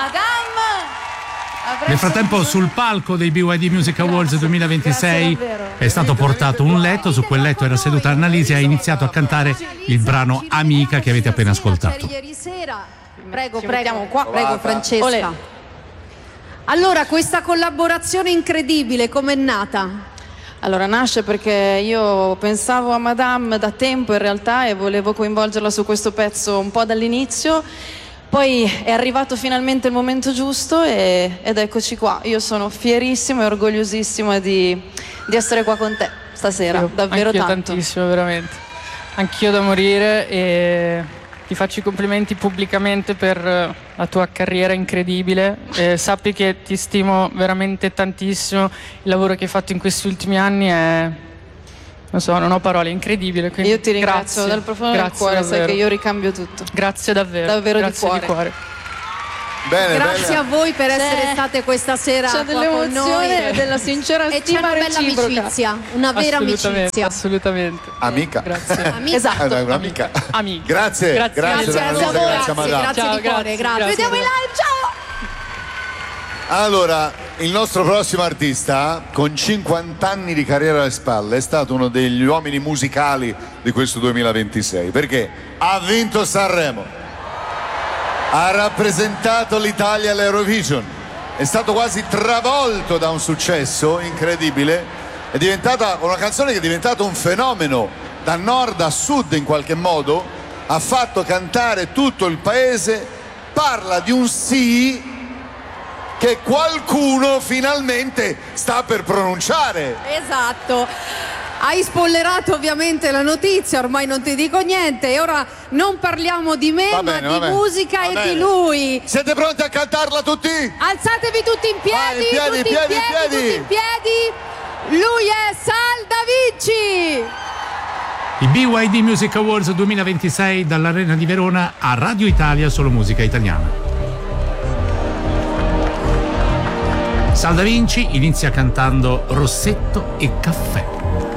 Nel frattempo sul palco dei BYD Music Awards 2026 è stato portato un letto, su quel letto era seduta Annalisa e ha iniziato a cantare il brano Amica che avete appena ascoltato. Ieri sera. Prego, prego Francesca. Olè. Allora, questa collaborazione incredibile, com'è nata? Allora, nasce perché io pensavo a Madame da tempo in realtà e volevo coinvolgerla su questo pezzo un po' dall'inizio. Poi è arrivato finalmente il momento giusto ed eccoci qua. Io sono fierissima e orgogliosissima di essere qua con te stasera, davvero anch'io tanto. Tantissimo, veramente. Anch'io da morire e ti faccio i complimenti pubblicamente per la tua carriera incredibile. Sappi che ti stimo veramente tantissimo. Il lavoro che hai fatto in questi ultimi anni è... non so, non ho parole, è incredibile. Io ti ringrazio dal profondo del cuore, davvero. sai che io ricambio tutto. Grazie davvero. Davvero grazie di cuore. Bene, Grazie a voi per essere state questa sera C'è qua con noi dell'emozione e della sincera e c'è stima una bella reciproca. amicizia, una vera amicizia. Assolutamente. Amica. Grazie. Esatto. Un'amica. Amica. Grazie. Grazie. Grazie a voi, grazie a Madame. grazie Ciao, di cuore, grazie, grazie. grazie. Vediamo in live, ciao! Allora, il nostro prossimo artista, con 50 anni di carriera alle spalle, è stato uno degli uomini musicali di questo 2026, perché ha vinto Sanremo, ha rappresentato l'Italia all'Eurovision, è stato quasi travolto da un successo incredibile, è diventata una canzone che è diventata un fenomeno da nord a sud in qualche modo, ha fatto cantare tutto il paese, parla di un sì che qualcuno finalmente sta per pronunciare. Esatto. Hai spoilerato ovviamente la notizia, ormai non ti dico niente e ora non parliamo di me Va bene, ma di musica e di lui. Siete pronti a cantarla tutti? Alzatevi tutti in piedi, Vai, tutti in piedi, tutti in piedi. Lui è Sal Da Vinci. I BYD Music Awards 2026 dall'Arena di Verona a Radio Italia, solo musica italiana. Sal Da Vinci inizia cantando Rossetto e caffè.